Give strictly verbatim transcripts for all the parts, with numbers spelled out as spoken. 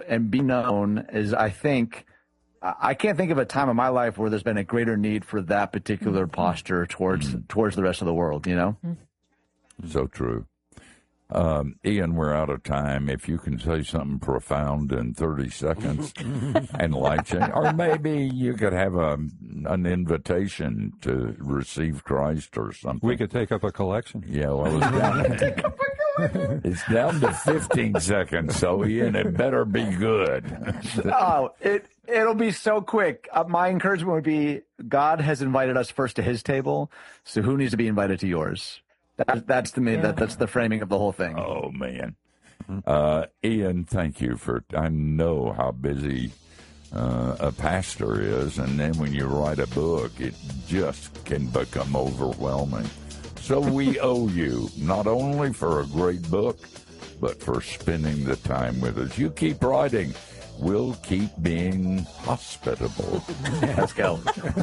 and be known is, I think, I can't think of a time in my life where there's been a greater need for that particular posture towards mm-hmm. towards the rest of the world, you know? So true. Um, Ian, we're out of time. If you can say something profound in thirty seconds and life change, or maybe you could have a, an invitation to receive Christ or something. We could take up a collection. Yeah, well, it's down, it's down to fifteen seconds, so Ian, it better be good. Oh, it, it'll be so quick. Uh, my encouragement would be, God has invited us first to his table, so who needs to be invited to yours? That, that's to me, yeah. that, that's the framing of the whole thing. Oh, man. Uh, Ian, thank you for, I know how busy uh, a pastor is, and then when you write a book, it just can become overwhelming. So we owe you, not only for a great book, but for spending the time with us. You keep writing. We'll keep being hospitable. Let's go.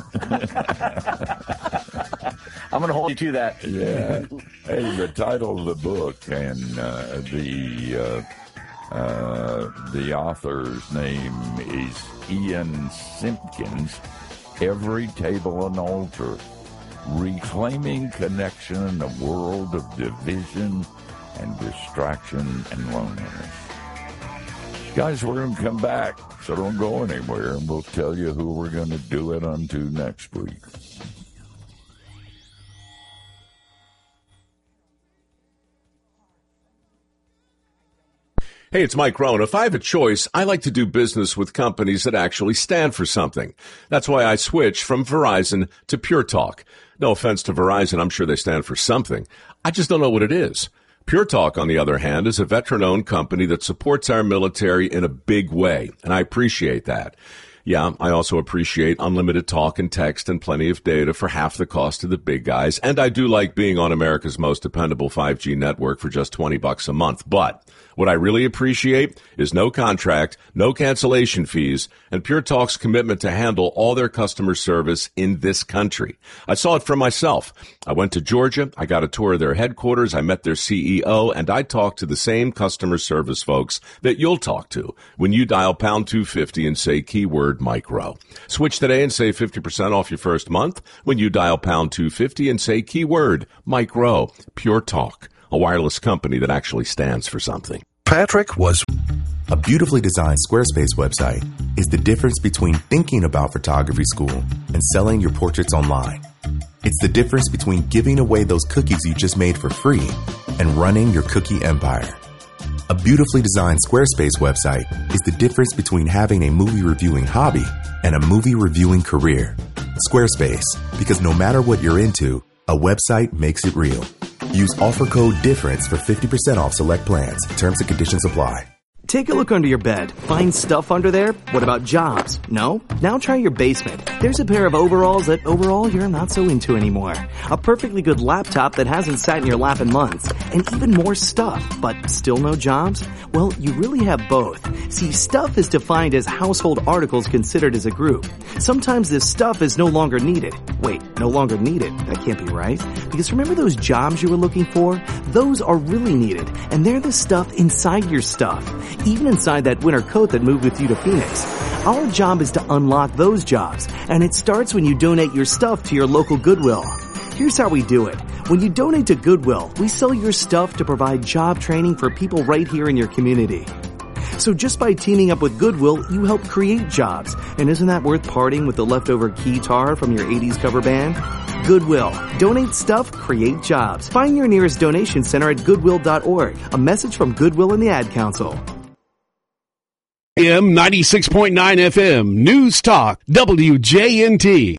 I'm going to hold you to that. Yeah. Hey, the title of the book and uh, the uh, uh, the author's name is Ian Simpkins. Every Table and Altar, Reclaiming Connection in a World of Division and Distraction and Loneliness. Guys, we're going to come back, so don't go anywhere, and we'll tell you who we're going to do it unto next week. Hey, it's Mike Rohn. If I have a choice, I like to do business with companies that actually stand for something. That's why I switched from Verizon to Pure Talk. No offense to Verizon, I'm sure they stand for something. I just don't know what it is. Pure Talk, on the other hand, is a veteran-owned company that supports our military in a big way, and I appreciate that. Yeah, I also appreciate unlimited talk and text and plenty of data for half the cost of the big guys, and I do like being on America's most dependable five G network for just twenty bucks a month. But what I really appreciate is no contract, no cancellation fees, and Pure Talk's commitment to handle all their customer service in this country. I saw it for myself. I went to Georgia, I got a tour of their headquarters, I met their C E O, and I talked to the same customer service folks that you'll talk to when you dial pound two fifty and say keyword Mike Rowe. Switch today and save fifty percent off your first month when you dial pound two fifty and say keyword Mike Rowe. Pure Talk, a wireless company that actually stands for something. Patrick was... A beautifully designed Squarespace website is the difference between thinking about photography school and selling your portraits online. It's the difference between giving away those cookies you just made for free and running your cookie empire. A beautifully designed Squarespace website is the difference between having a movie reviewing hobby and a movie reviewing career. Squarespace, because no matter what you're into, a website makes it real. Use offer code DIFFERENCE for fifty percent off select plans. Terms and conditions apply. Take a look under your bed. Find stuff under there? What about jobs? No? Now try your basement. There's a pair of overalls that overall you're not so into anymore. A perfectly good laptop that hasn't sat in your lap in months. And even more stuff, but still no jobs? Well, you really have both. See, stuff is defined as household articles considered as a group. Sometimes this stuff is no longer needed. Wait, no longer needed? That can't be right. Because remember those jobs you were looking for? Those are really needed. And they're the stuff inside your stuff. Even inside that winter coat that moved with you to Phoenix. Our job is to unlock those jobs, and it starts when you donate your stuff to your local Goodwill. Here's how we do it. When you donate to Goodwill, we sell your stuff to provide job training for people right here in your community. So just by teaming up with Goodwill, you help create jobs. And isn't that worth parting with the leftover keytar from your eighties cover band? Goodwill. Donate stuff, create jobs. Find your nearest donation center at goodwill dot org. A message from Goodwill and the Ad Council. A M ninety-six point nine F M, News Talk, W J N T.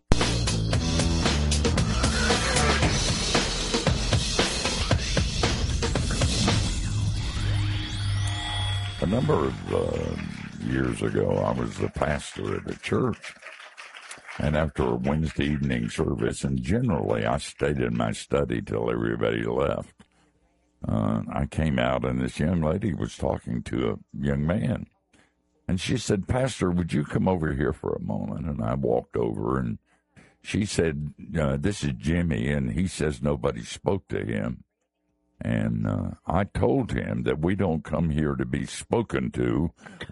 A number of uh, years ago, I was the pastor at a church, and after a Wednesday evening service, and generally I stayed in my study till everybody left, uh, I came out, and this young lady was talking to a young man. And she said, Pastor, would you come over here for a moment? And I walked over, and she said, uh, this is Jimmy, and he says nobody spoke to him. And uh, I told him that we don't come here to be spoken to.